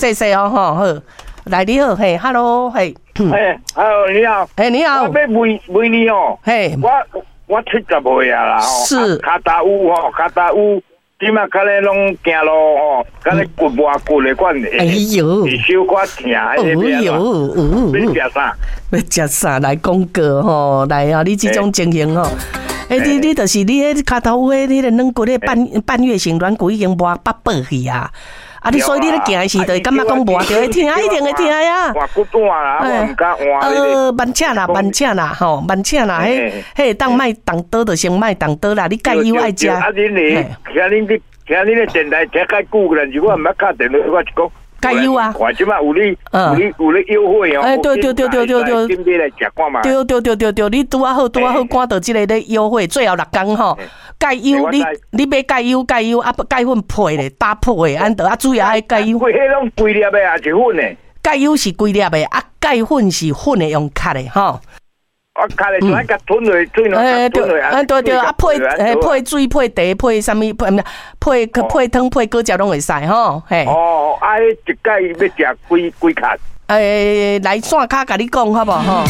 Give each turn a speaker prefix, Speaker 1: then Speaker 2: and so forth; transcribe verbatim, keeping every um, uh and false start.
Speaker 1: 谢谢哦，吼好，来你好，嘿 ，Hello， 嘿，
Speaker 2: 哎 ，Hello， 你好，
Speaker 1: 哎，你好，
Speaker 2: 我要问问你哦，
Speaker 1: 嘿，
Speaker 2: 我我七十岁啊啦，吼，
Speaker 1: 是
Speaker 2: 脚踏乌吼，脚踏乌，今嘛较咧拢行路吼，较咧骨磨骨的款，
Speaker 1: 哎呦，
Speaker 2: 小可疼迄边
Speaker 1: 哦
Speaker 2: 啊，你食啥？
Speaker 1: 要食啥来讲过吼？来啊，你这种情形吼。诶、欸，你你就是你迄骹头迄迄个软骨，迄半半月形软骨已经磨八百去啊！啊，你所以你咧行的时，就感觉讲磨着会疼，一定会疼呀。
Speaker 2: 换骨短啦，我唔敢换。
Speaker 1: 呃，慢请啦，慢请啦，吼，慢请啦，迄迄当卖动刀就先卖动刀啦，你钙油爱食。
Speaker 2: 啊，恁咧，听恁啲听恁咧电台听介久啦，如果唔捌敲电话，我就讲。
Speaker 1: 钙油啊！
Speaker 2: 我即马有你有你有你优惠哦！
Speaker 1: 哎，对对对对对对，
Speaker 2: 今天来食看嘛。
Speaker 1: 对对对对对，你拄啊好拄啊好，赶到即个咧优惠，最后六工吼。钙油你你买钙油钙油啊，钙粉配咧搭配，安得啊主要爱钙油。
Speaker 2: 配迄种规粒的还是粉的？
Speaker 1: 钙油是规粒的，啊钙粉是粉的用卡的吼。
Speaker 2: 我卡咧就爱甲吞落水落，吞落
Speaker 1: 啊对对啊配诶配水配茶配啥物配唔配配汤配果汁拢会使吼嘿。
Speaker 2: 哦，啊，迄一盖要食几几卡？
Speaker 1: 诶，来线卡甲你讲好无吼？